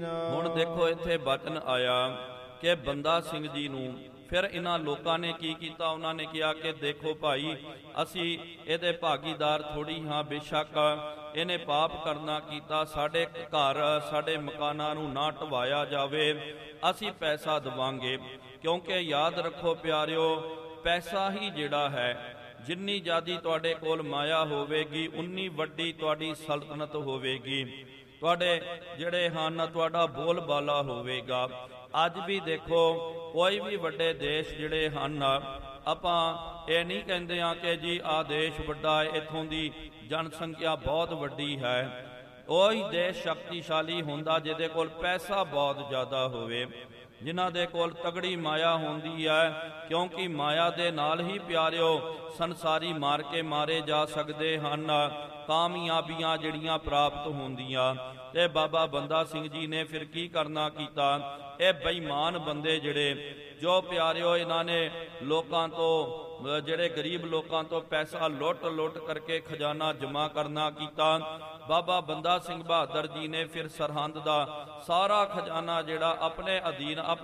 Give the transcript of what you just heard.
ਹੁਣ ਦੇਖੋ ਇੱਥੇ ਬਚਨ ਆਇਆ ਕਿ ਬੰਦਾ ਸਿੰਘ ਜੀ ਨੂੰ ਫਿਰ ਇਹਨਾਂ ਲੋਕਾਂ ਨੇ ਕੀ ਕੀਤਾ, ਉਹਨਾਂ ਨੇ ਕਿਹਾ ਕਿ ਦੇਖੋ ਭਾਈ ਅਸੀਂ ਇਹਦੇ ਭਾਗੀਦਾਰ ਥੋੜੀ ਹਾਂ, ਬੇਸ਼ੱਕ ਇਹਨੇ ਪਾਪ ਕਰਨਾ ਕੀਤਾ, ਸਾਡੇ ਘਰ ਸਾਡੇ ਮਕਾਨਾਂ ਨੂੰ ਨਾ ਢਵਾਇਆ ਜਾਵੇ, ਅਸੀਂ ਪੈਸਾ ਦੇਵਾਂਗੇ। ਕਿਉਂਕਿ ਯਾਦ ਰੱਖੋ ਪਿਆਰਿਓ, ਪੈਸਾ ਹੀ ਜਿਹੜਾ ਹੈ, ਜਿੰਨੀ ਜ਼ਿਆਦੀ ਤੁਹਾਡੇ ਕੋਲ ਮਾਇਆ ਹੋਵੇਗੀ ਉਨੀ ਵੱਡੀ ਤੁਹਾਡੀ ਸਲਤਨਤ ਹੋਵੇਗੀ, ਤੁਹਾਡੇ ਜਿਹੜੇ ਹਨ ਤੁਹਾਡਾ ਬੋਲ ਬਾਲਾ ਹੋਵੇਗਾ। ਅੱਜ ਵੀ ਦੇਖੋ ਕੋਈ ਵੀ ਵੱਡੇ ਦੇਸ਼ ਜਿਹੜੇ ਹਨ, ਆਪਾਂ ਇਹ ਨਹੀਂ ਕਹਿੰਦੇ ਆ ਕਿ ਜੀ ਆਹ ਦੇਸ਼ ਵੱਡਾ ਹੈ, ਇੱਥੋਂ ਦੀ ਜਨਸੰਖਿਆ ਬਹੁਤ ਵੱਡੀ ਹੈ। ਉਹੀ ਦੇਸ਼ ਸ਼ਕਤੀਸ਼ਾਲੀ ਹੁੰਦਾ ਜਿਹਦੇ ਕੋਲ ਪੈਸਾ ਬਹੁਤ ਜ਼ਿਆਦਾ ਹੋਵੇ, ਜਿਨ੍ਹਾਂ ਦੇ ਕੋਲ ਤਗੜੀ ਮਾਇਆ ਹੁੰਦੀ ਹੈ। ਕਿਉਂਕਿ ਮਾਇਆ ਦੇ ਨਾਲ ਹੀ ਪਿਆਰਿਓ ਸੰਸਾਰੀ ਮਾਰ ਕੇ ਮਾਰੇ ਜਾ ਸਕਦੇ ਹਨ, ਕਾਮਯਾਬੀਆਂ ਜਿਹੜੀਆਂ ਪ੍ਰਾਪਤ ਹੁੰਦੀਆਂ। ਤੇ ਬਾਬਾ ਬੰਦਾ ਸਿੰਘ ਜੀ ਨੇ ਫਿਰ ਕੀ ਕਰਨਾ ਕੀਤਾ, ਇਹ ਬੇਈਮਾਨ ਬੰਦੇ ਜਿਹੜੇ ਜੋ ਪਿਆਰਿਓ ਇਹਨਾਂ ਨੇ ਲੋਕਾਂ ਤੋਂ, ਜਿਹੜੇ ਗਰੀਬ ਲੋਕਾਂ ਤੋਂ ਪੈਸਾ ਲੁੱਟ ਕਰਕੇ ਖਜ਼ਾਨਾ ਜਮ੍ਹਾਂ ਕਰਨਾ ਕੀਤਾ। ਬਾਬਾ ਬੰਦਾ ਸਿੰਘ ਬਹਾਦਰ ਜੀ ਨੇ ਫਿਰ ਸਰਹੰਦ ਦਾ ਸਾਰਾ ਖਜ਼ਾਨਾ ਜਿਹੜਾ ਆਪਣੇ ਅਧੀਨ